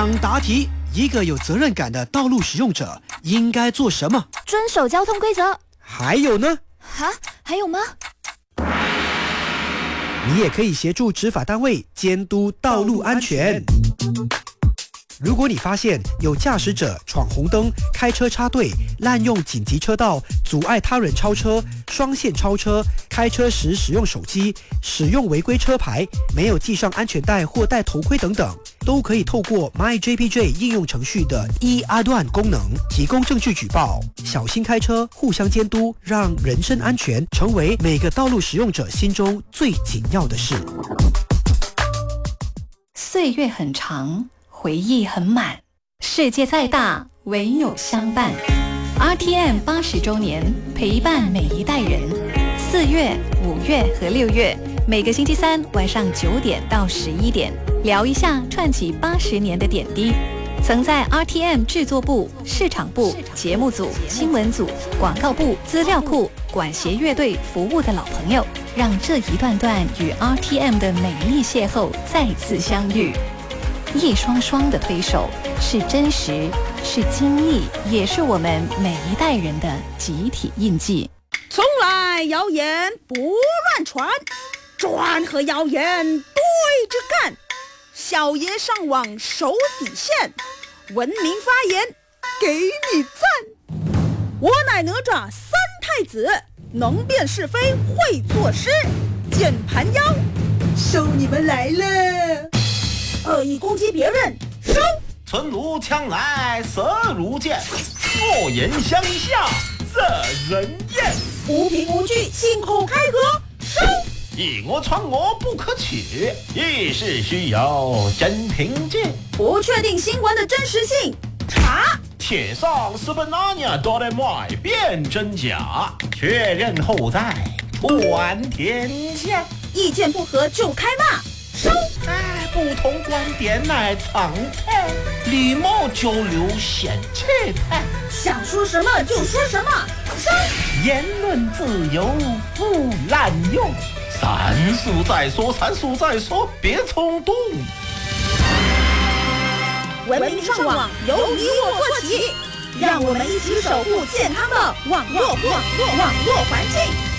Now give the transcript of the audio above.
抢答题：一个有责任感的道路使用者应该做什么？ 遵守交通规则。 还有呢？ 还有吗？ 你也可以协助执法单位监督道路安全。如果你发现有驾驶者闯红灯、开车插队、滥用紧急车道、阻碍他人超车、双线超车、开车时使用手机、使用违规车牌、没有系上安全带或戴头盔等等，都可以透过 MyJPJ 应用程序的1A段功能提供证据举报。小心开车，互相监督，让人身安全成为每个道路使用者心中最紧要的事。 岁月很长，回忆很满，世界再大，唯有相伴。RTM 80周年，陪伴每一代人。4月、5月和6月，每个星期三晚上9点到11点，聊一下串起80年的点滴。曾在 RTM 制作部、市场部、节目组、新闻组、广告部、资料库、管弦乐队服务的老朋友，让这一段段与 RTM 的美丽邂逅再次相遇。一双双的推手，是真实，是经历，也是我们每一代人的集体印记。 从来谣言不乱传，专和谣言对着干。小爷上网守底线，文明发言给你赞。我乃哪吒三太子，能辨是非会作诗。键盘妖，收你们来了！恶意攻击别人，收！ 存如枪来色如剑，恶言相向惹人厌。 无凭无据信口开河，收！ 以讹传讹不可取，议事需有真凭据。 不确定新闻的真实性，查。 铁上是本那年多的卖辨真假，确认后再传天下。 意见不合就开骂，收！ 不同观点乃常态，礼貌交流显气派。 想说什么就说什么，收！ 言论自由不滥用，三思再说，别冲动。 文明上网由你我做起，让我们一起守护健康的网络环境。